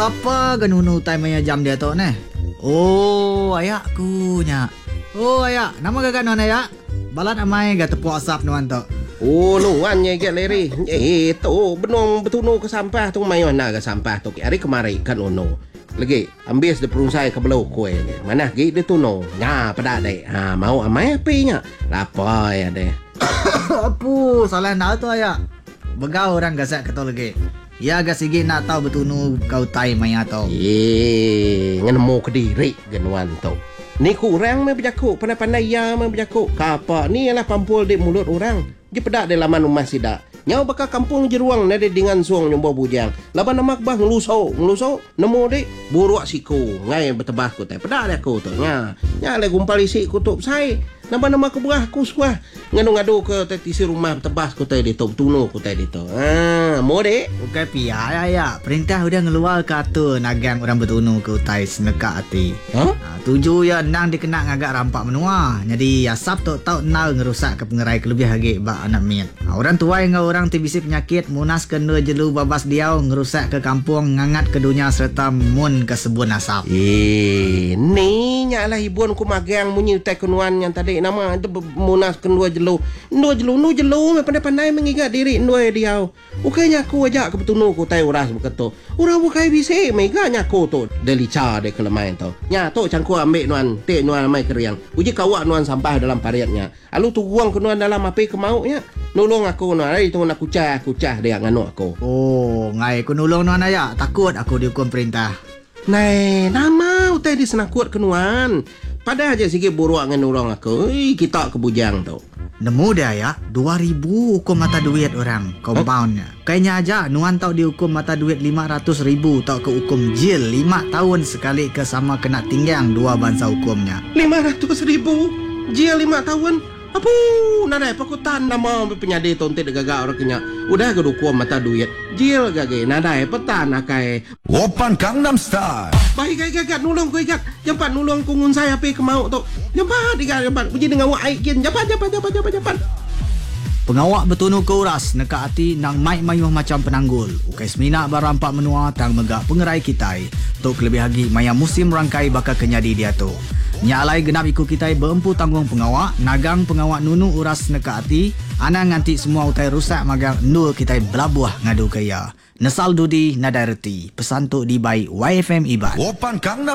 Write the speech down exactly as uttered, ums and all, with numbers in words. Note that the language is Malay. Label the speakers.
Speaker 1: siapa genunu time maya jam dia tu ne? Oh, ayakku nya. Oh, ayak. Nama gagak non ayak? Balat amai gak tepuk asap nuan tu.
Speaker 2: Oh, nuan nya gak leri. Eh, tu benong betunu ke sampah tu mai mana ke sampah tu. Hari kemari kan ono. Lagi ambil de perungsai ke belau kue. Mana gi de tuno. Nya pada dek. Ha, mau amai api nya. Lapa ya deh.
Speaker 1: Apu, salah nak tu ayak. Begau orang gasak ketol lagi. Ya agak sigi nak tahu betunu kau tai maya tau.
Speaker 2: Eh, ngenemu ke diri genuan tu. Ni kurang me berjakuk, pandai-pandai ya me berjakuk. Kapa ni ialah pampul di mulut orang. Dia pedak di laman rumah sidak. Nyau bakal kampung jeruang nade dengan suang nyombo bujang. Laban nama bah ngelusau, ngelusau nemu dik buruak siku. Ngai betebah ku teh. Pedak dia ku tu. Nya, nya le gumpal isi kutup sai. Nama-nama ke buah ku suah. Ngadu-ngadu ke tisi rumah tebas ku teh ditu, tunu ku teh ditu. Ah, mau dik?
Speaker 1: Bukan pia ya ya. Perintah udah ngeluar kata nagang orang betunu ke utai seneka hati.
Speaker 2: Huh?
Speaker 1: Ha, tuju ya nang dikena ngagak rampak menua. Jadi asap tu tau nal ngerusak ke pengerai kelebih hagi bak anak miat. Ha, orang tua yang orang tibisi penyakit munas kena jelu babas diau ngerusak ke kampung ngangat ke dunia serta mun ke sebun asap.
Speaker 2: Eh, ni nyalah ibuan ku magang munyi utai kenuan yang tadi nama itu munas kendua jelu. Ndua jelu, nu jelu me pandai-pandai mengigat diri ndua diau. Ukanya aku ajak ke betunu ku tai uras beketu. Urang bukai bisi meganya ku tu delica de kelemain tu. Nya tu cangku ambil nuan, te nuan mai keriang. Uji kawak nuan sampah dalam pariatnya. Alu tu buang ke nuan dalam api ke mauknya. Nolong aku nuan, ai tu nak kucah, kucah dia nganu aku.
Speaker 1: Oh, ngai ku nulung nuan ayak. Takut aku dihukum perintah.
Speaker 2: Nai, nama utai di senakut kenuan. Pada aja sikit buruak dengan orang aku. Ih, kita ke bujang tu.
Speaker 1: Nemu dia ya, dua ribu hukum mata duit orang, compoundnya. Kayaknya aja, nuan tau dihukum mata duit lima ratus ribu, tau ke hukum jil lima tahun sekali ke sama kena tinggang dua bangsa hukumnya.
Speaker 2: lima ratus ribu? Jil lima tahun? Apa? Nadai pakutan nama penyadi tontit gagak orang kenya. Udah ke hukum mata duit. Jil gagak, nadai petan akai.
Speaker 3: Open Gangnam Style.
Speaker 2: Baik gagak gagak nulung ku ikat. Jampat nulung ku ngun saya api ke mau tu. Jampat ikat jampat. Uji dengan wak aikin. Jampat jampat jampat jampat jampat.
Speaker 1: Pengawak betunu ke uras neka hati nang mai mayuh macam penanggul. Ukai semina barampak menua tang megak pengerai kitai. Tok lebih lagi maya musim rangkai bakal kenyadi dia tu. Nyalai genap ikut kitai berempu tanggung pengawak, nagang pengawak nunu uras neka hati, ana nganti semua utai rusak magang nur kitai belabuah ngadu kaya. Nesal dudi nadai reti. Pesan tu di by Y F M Iban.
Speaker 3: Open Gangnam